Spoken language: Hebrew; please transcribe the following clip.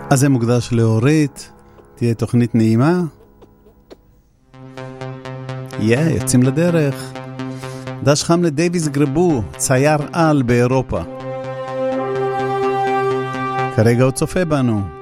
אז זה מוקדש לאורית, תהיה תוכנית נעימה. יוצאים לדרך. דש חם לדייוויס גרבו, צייר על באירופה. כרגע הוא צופה בנו.